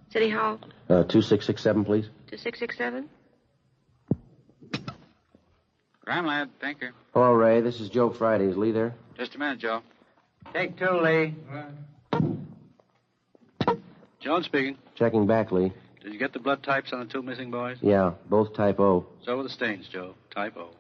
City Hall. 2667, please. 2667? Crime Lab, thank you. Hello, Ray. This is Joe Friday. Is Lee there? Just a minute, Joe. Take two, Lee. Jones speaking. Checking back, Lee. Did you get the blood types on the two missing boys? Yeah, both type O. So were the stains, Joe. Type O.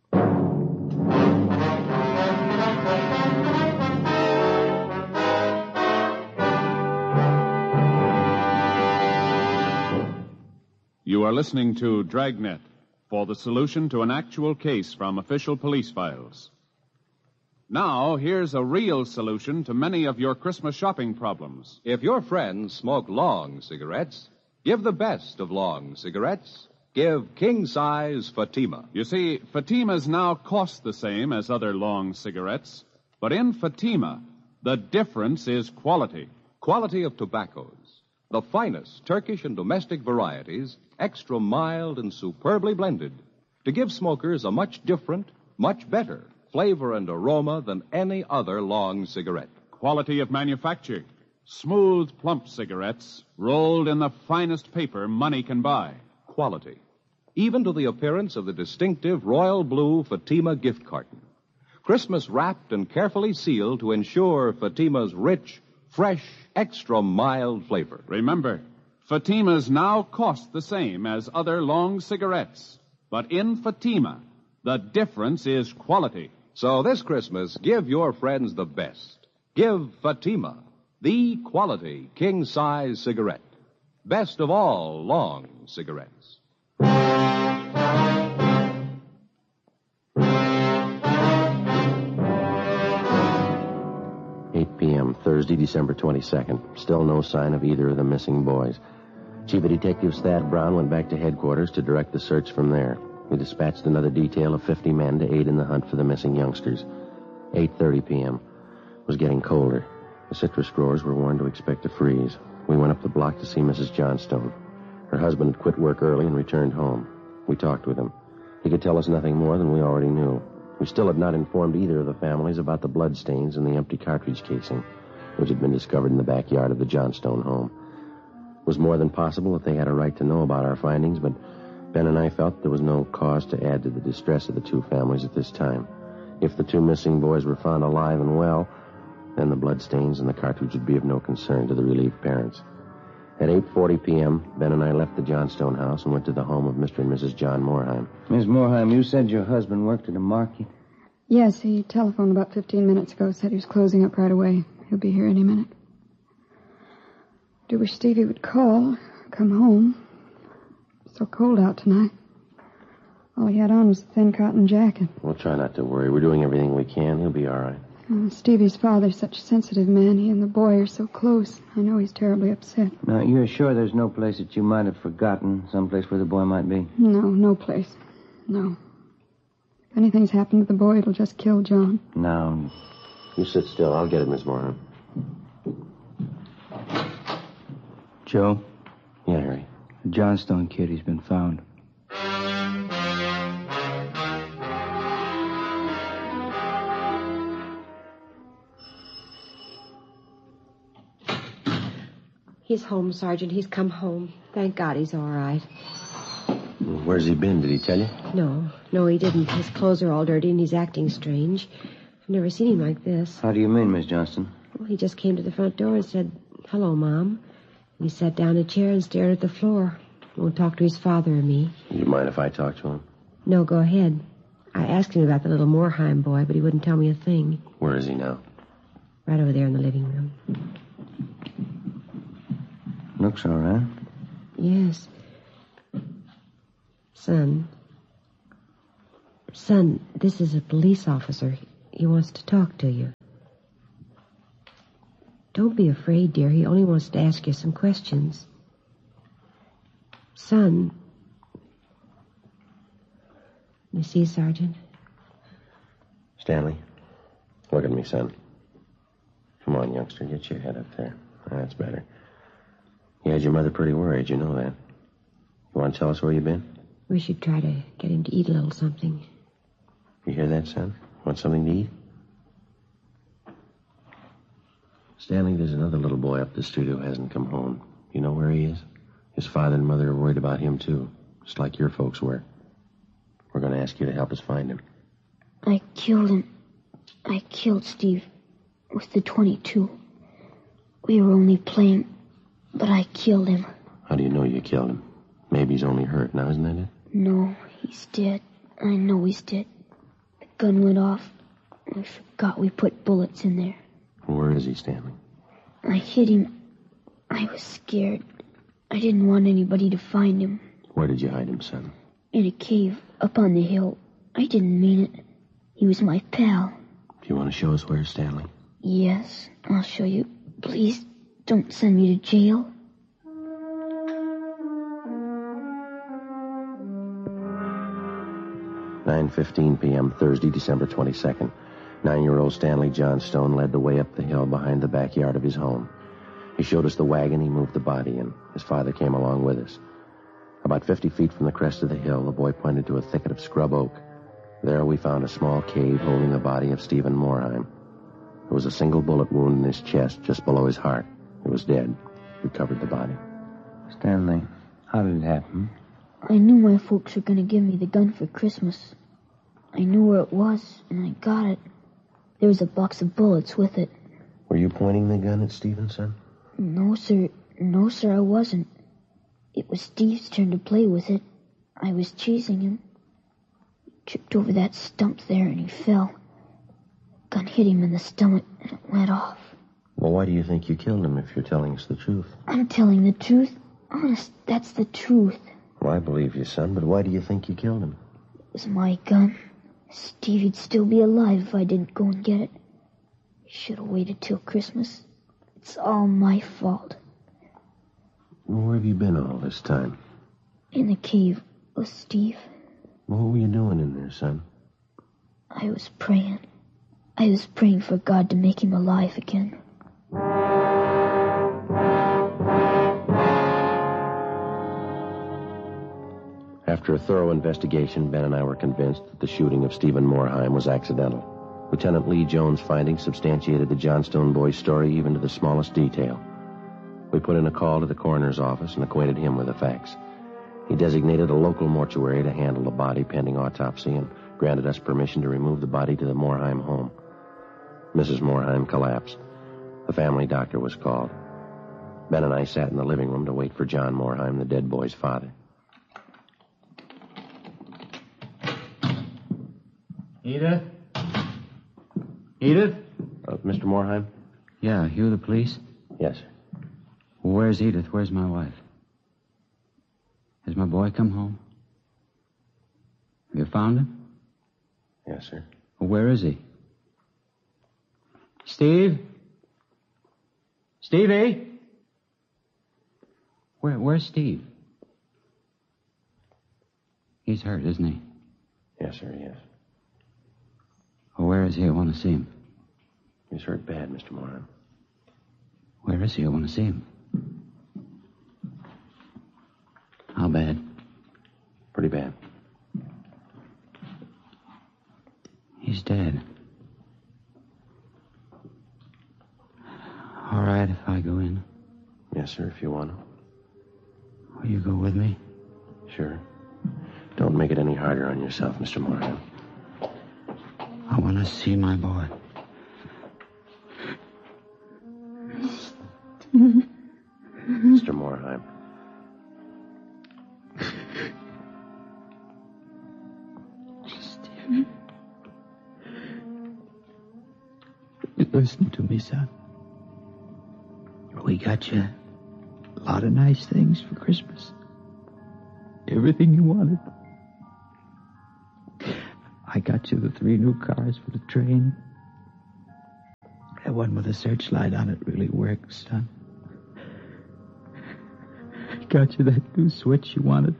You are listening to Dragnet for the solution to an actual case from official police files. Now, here's a real solution to many of your Christmas shopping problems. If your friends smoke long cigarettes, give the best of long cigarettes. Give king-size Fatima. You see, Fatimas now cost the same as other long cigarettes, but in Fatima, the difference is quality. Quality of tobaccos. The finest Turkish and domestic varieties, extra mild and superbly blended, to give smokers a much different, much better flavor and aroma than any other long cigarette. Quality of manufacture. Smooth, plump cigarettes rolled in the finest paper money can buy. Quality. Even to the appearance of the distinctive royal blue Fatima gift carton. Christmas wrapped and carefully sealed to ensure Fatima's rich, fresh, extra mild flavor. Remember, Fatimas now cost the same as other long cigarettes. But in Fatima, the difference is quality. So this Christmas, give your friends the best. Give Fatima, the quality king-size cigarette. Best of all long cigarettes. 8 p.m., Thursday, December 22nd. Still no sign of either of the missing boys. Chief of Detectives Thad Brown went back to headquarters to direct the search from there. He dispatched another detail of 50 men to aid in the hunt for the missing youngsters. 8:30 p.m. It was getting colder. The citrus growers were warned to expect a freeze. We went up the block to see Mrs. Johnstone. Her husband had quit work early and returned home. We talked with him. He could tell us nothing more than we already knew. We still had not informed either of the families about the bloodstains in the empty cartridge casing, which had been discovered in the backyard of the Johnstone home. It was more than possible that they had a right to know about our findings, but Ben and I felt there was no cause to add to the distress of the two families at this time. If the two missing boys were found alive and well, then the bloodstains in the cartridge would be of no concern to the relieved parents. At 8:40 p.m., Ben and I left the Johnstone house and went to the home of Mr. and Mrs. John Moorheim. Miss Moorheim, you said your husband worked at a market? Yes, he telephoned about 15 minutes ago, said he was closing up right away. He'll be here any minute. I do wish Stevie would call, come home. It's so cold out tonight. All he had on was a thin cotton jacket. We'll try not to worry. We're doing everything we can. He'll be all right. Stevie's father's such a sensitive man. He and the boy are so close. I know he's terribly upset. Now, you're sure there's no place that you might have forgotten, someplace where the boy might be? No place. No. If anything's happened to the boy, it'll just kill John. No. You sit still. I'll get it, Miss Moorheim. Joe? Yeah, Harry. The Johnstone kid, he's been found. He's home, Sergeant. He's come home. Thank God he's all right. Where's he been? Did he tell you? No, he didn't. His clothes are all dirty and he's acting strange. I've never seen him like this. How do you mean, Miss Johnston? Well, he just came to the front door and said, "Hello, Mom." And he sat down in a chair and stared at the floor. Won't talk to his father or me. Do you mind if I talk to him? No, go ahead. I asked him about the little Moorheim boy, but he wouldn't tell me a thing. Where is he now? Right over there in the living room. Looks all right. Yes. Son, this is a police officer. He wants to talk to you. Don't be afraid, dear. He only wants to ask you some questions. Son. You see, Sergeant? Stanley, look at me, son. Come on, youngster. Get your head up there. That's better. You had your mother pretty worried. You know that. You want to tell us where you've been? We should try to get him to eat a little something. You hear that, son? Want something to eat? Stanley, there's another little boy up the street who hasn't come home. You know where he is? His father and mother are worried about him, too, just like your folks were. We're going to ask you to help us find him. I killed him. I killed Steve with the .22. We were only playing, but I killed him. How do you know you killed him? Maybe he's only hurt now, isn't that it? No, he's dead. I know he's dead. The gun went off. I forgot we put bullets in there. Where is he, Stanley? I hit him. I was scared. I didn't want anybody to find him. Where did you hide him, son? In a cave up on the hill. I didn't mean it. He was my pal. Do you want to show us where, Stanley? Yes, I'll show you. Please, don't send me to jail. "9:15 p.m., Thursday, December 22nd. 9-year-old Stanley Johnstone led the way up the hill behind the backyard of his home. He showed us the wagon he moved the body in. His father came along with us. About 50 feet from the crest of the hill, the boy pointed to a thicket of scrub oak. There we found a small cave holding the body of Stephen Morheim. There was a single bullet wound in his chest just below his heart. He was dead. We covered the body. Stanley, how did it happen? I knew my folks were going to give me the gun for Christmas. I knew where it was, and I got it. There was a box of bullets with it. Were you pointing the gun at Stevenson? No, sir. No, sir, I wasn't. It was Steve's turn to play with it. I was chasing him. He tripped over that stump there, and he fell. The gun hit him in the stomach, and it went off. Well, why do you think you killed him if you're telling us the truth? I'm telling the truth. Honest, that's the truth. Well, I believe you, son, but why do you think you killed him? It was my gun. Stevie'd still be alive if I didn't go and get it. I should have waited till Christmas. It's all my fault. Well, where have you been all this time? In the cave with Steve. Well, what were you doing in there, son? I was praying. I was praying for God to make him alive again. After a thorough investigation, Ben and I were convinced that the shooting of Stephen Morheim was accidental. Lieutenant Lee Jones' findings substantiated the Johnstone boy's story even to the smallest detail. We put in a call to the coroner's office and acquainted him with the facts. He designated a local mortuary to handle the body pending autopsy and granted us permission to remove the body to the Morheim home. Mrs. Morheim collapsed. The family doctor was called. Ben and I sat in the living room to wait for John Morheim, the dead boy's father. Edith? Edith? Mr. Morheim? Yeah, you the police? Yes, sir. Where's Edith? Where's my wife? Has my boy come home? Have you found him? Yes, sir. Well, where is he? Steve? Stevie? Where's Steve? He's hurt, isn't he? Yes, sir, yes. Well, where is he? I want to see him. He's hurt bad, Mr. Morheim. Where is he? I want to see him. How bad? Pretty bad. He's dead. All right if I go in. Yes, sir, if you want to. Will you go with me? Sure. Don't make it any harder on yourself, Mr. Morheim. I want to see my boy. Mr. Morheim. Stephen. Listen to me, son. We got you a lot of nice things for Christmas. Everything you wanted. I got you the 3 new cars for the train. That one with a searchlight on it really works, son. Got you that new switch you wanted.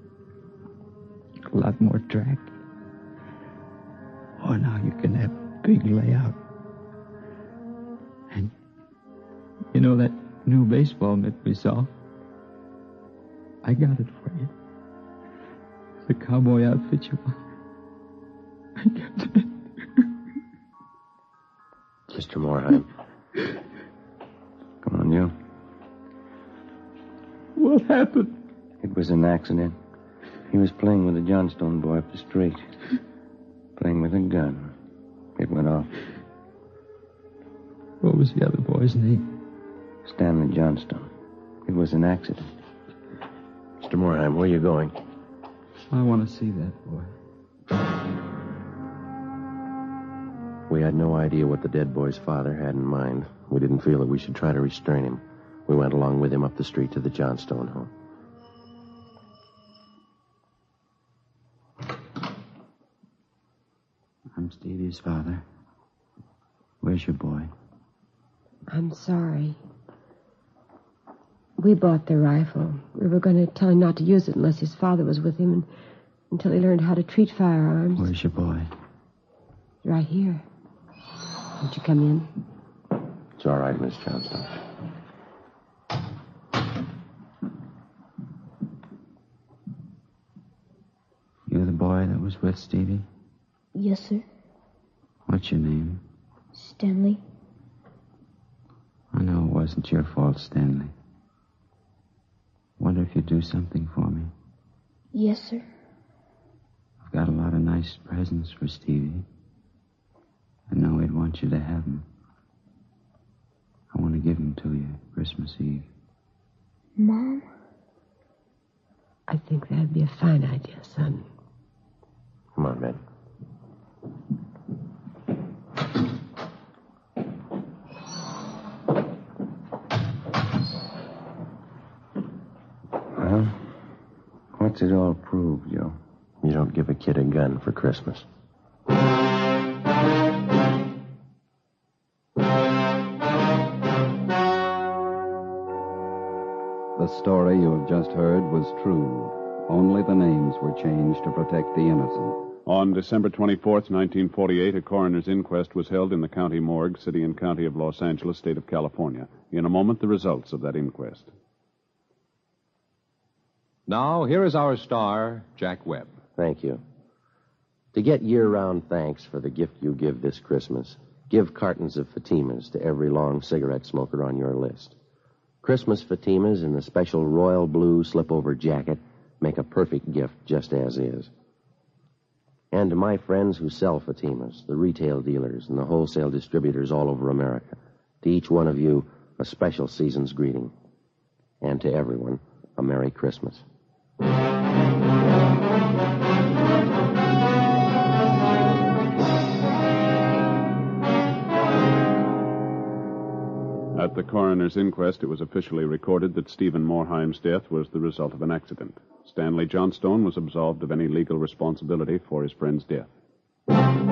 A lot more track. Oh, now you can have a big layout. And you know that new baseball mitt we saw? I got it for you. The cowboy outfit you want. I got it. Mr. Morheim. Come on, you. What happened? It was an accident. He was playing with a Johnstone boy up the street. Playing with a gun. It went off. What was the other boy's name? Stanley Johnstone. It was an accident. Mr. Morheim, where are you going? I want to see that boy. We had no idea what the dead boy's father had in mind. We didn't feel that we should try to restrain him. We went along with him up the street to the Johnstone home. I'm Stevie's father. Where's your boy? I'm sorry. We bought the rifle. We were going to tell him not to use it unless his father was with him and until he learned how to treat firearms. Where's your boy? Right here. Won't you come in? It's all right, Miss Johnstone. You're the boy that was with Stevie? Yes, sir. What's your name? Stanley. I know it wasn't your fault, Stanley. Wonder if you'd do something for me. Yes, sir. I've got a lot of nice presents for Stevie. I know he'd want you to have them. I want to give them to you Christmas Eve. Mom? I think that'd be a fine idea, son. Come on, Ben. Well, what's it all prove, Joe? You don't give a kid a gun for Christmas. The story you have just heard was true. Only the names were changed to protect the innocent. On December 24th, 1948, a coroner's inquest was held in the county morgue, city and county of Los Angeles, state of California. In a moment, the results of that inquest. Now, here is our star, Jack Webb. Thank you. To get year-round thanks for the gift you give this Christmas, give cartons of Fatimas to every long cigarette smoker on your list. Christmas Fatimas in the special royal blue slip-over jacket make a perfect gift just as is. And to my friends who sell Fatimas, the retail dealers and the wholesale distributors all over America, to each one of you, a special season's greeting. And to everyone, a Merry Christmas. At the coroner's inquest, it was officially recorded that Stephen Morheim's death was the result of an accident. Stanley Johnstone was absolved of any legal responsibility for his friend's death.